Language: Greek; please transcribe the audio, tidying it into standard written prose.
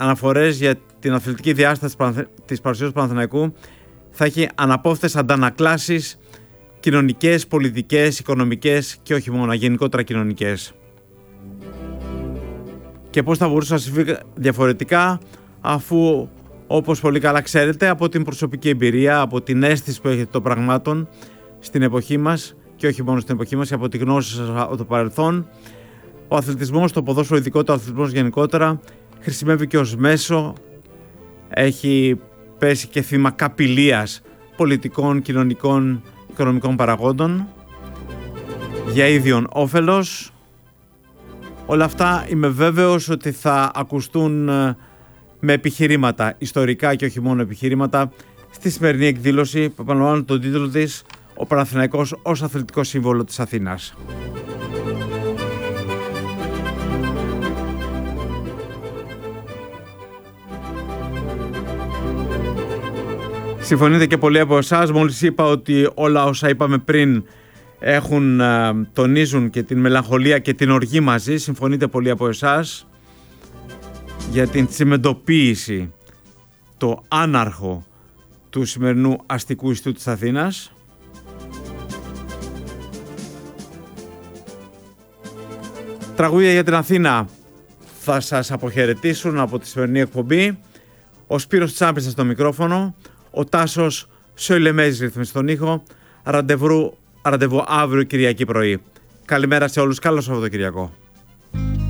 αναφορές για την αθλητική διάσταση της παρουσίας του Παναθηναϊκού θα έχει αναπόφευκτες αντανακλάσεις κοινωνικές, πολιτικές, οικονομικές και όχι μόνο, γενικότερα κοινωνικές. Και πώς θα μπορούσε να συμβεί διαφορετικά, αφού όπως πολύ καλά ξέρετε από την προσωπική εμπειρία, από την αίσθηση που έχετε των πραγμάτων στην εποχή μας και όχι μόνο στην εποχή μας, και από τη γνώση σας από το παρελθόν, ο αθλητισμός, το ποδόσφαιρο ειδικότερα, ο αθλητισμός γενικότερα, χρησιμεύει και ως μέσο, έχει πέσει και θύμα καπηλείας πολιτικών, κοινωνικών, οικονομικών παραγόντων για ίδιον όφελος. Όλα αυτά είμαι βέβαιος ότι θα ακουστούν με επιχειρήματα, ιστορικά και όχι μόνο επιχειρήματα, στη σημερινή εκδήλωση που επαναλαμβάνω τον τίτλο της «Ο Παναθηναϊκός ως αθλητικό σύμβολο της Αθήνας». Συμφωνείτε και πολλοί από εσάς. Μόλις είπα ότι όλα όσα είπαμε πριν τονίζουν και την μελαγχολία και την οργή μαζί. Συμφωνείτε πολλοί από εσάς για την τσιμεντοποίηση, το άναρχο του σημερινού αστικού ιστού της Αθήνας. Τραγούδια για την Αθήνα θα σας αποχαιρετήσουν από τη σημερινή εκπομπή. Ο Σπύρος Τσάμπης στο μικρόφωνο, ο Τάσος Σοηλεμέζης ρυθμίζει στον ήχο. Ραντεβού αύριο Κυριακή πρωί. Καλημέρα σε όλους, καλό Σαββατοκυριακό.